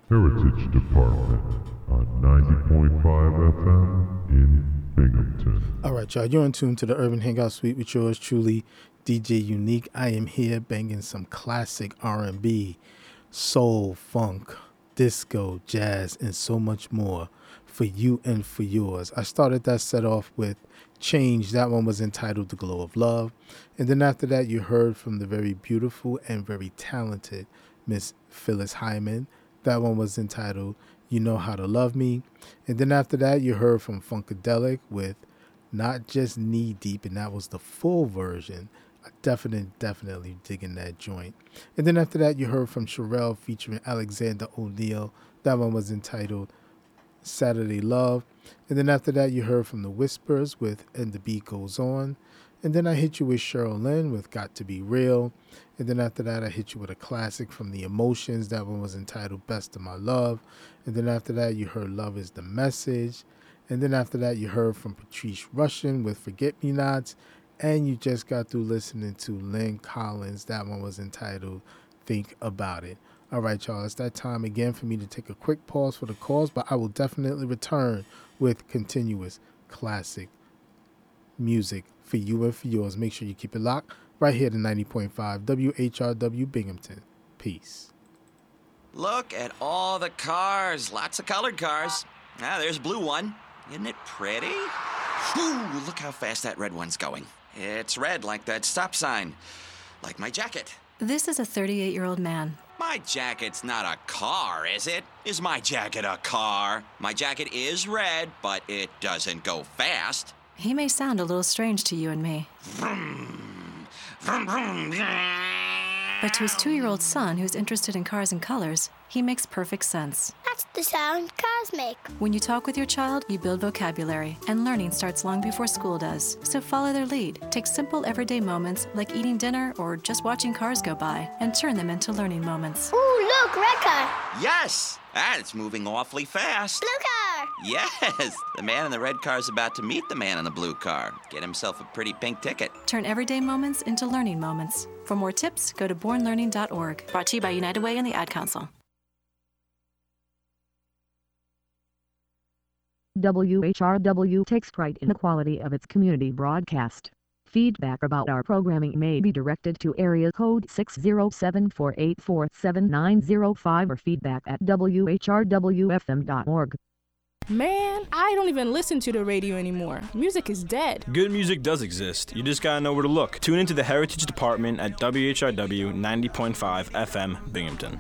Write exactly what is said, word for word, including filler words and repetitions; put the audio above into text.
Heritage Department on ninety point five F M in Binghamton. All right, y'all, you're in tune to the Urban Hangout Suite with yours truly, D J Unique. I am here banging some classic R and B, soul, funk, disco, jazz, and so much more for you and for yours. I started that set off with Change. That one was entitled The Glow of Love. And then after that, you heard from the very beautiful and very talented Miss Phyllis Hyman. That one was entitled You Know How to Love Me. And then after that, you heard from Funkadelic with Not Just Knee Deep, and that was the full version. I definitely, definitely digging that joint. And then after that, you heard from Sherelle featuring Alexander O'Neal. That one was entitled Saturday Love. And then after that, you heard from the Whispers with And the Beat Goes On. And then I hit you with Cheryl Lynn with Got to Be Real. And then after that, I hit you with a classic from The Emotions. That one was entitled Best of My Love. And then after that, you heard Love is the Message. And then after that, you heard from Patrice Rushen with Forget Me Nots. And you just got through listening to Lynn Collins. That one was entitled Think About It. All right, y'all, it's that time again for me to take a quick pause for the calls, but I will definitely return with continuous classic music for you and for yours. Make sure you keep it locked right here to ninety point five W H R W Binghamton. Peace. Look at all the cars. Lots of colored cars. Ah, there's a blue one. Isn't it pretty? Ooh, look how fast that red one's going. It's red like that stop sign. Like my jacket. This is a thirty-eight-year-old man. My jacket's not a car, is it? Is my jacket a car? My jacket is red, but it doesn't go fast. He may sound a little strange to you and me. Vroom, vroom, vroom, But to his two-year-old son who's interested in cars and colors, he makes perfect sense. That's the sound cars make. When you talk with your child, you build vocabulary, and learning starts long before school does. So follow their lead. Take simple everyday moments like eating dinner or just watching cars go by and turn them into learning moments. Ooh, look, red car. Yes! Ah, it's moving awfully fast. Blue car. Yes! The man in the red car's about to meet the man in the blue car. Get himself a pretty pink ticket. Turn everyday moments into learning moments. For more tips, go to born learning dot org. Brought to you by United Way and the Ad Council. W H R W takes pride in the quality of its community broadcast. Feedback about our programming may be directed to area code six zero seven, four eight four, seven nine zero five or feedback at W H R W F M dot org. Man, I don't even listen to the radio anymore. Music is dead. Good music does exist. You just gotta know where to look. Tune into the Heritage Department at W H R W ninety point five F M Binghamton.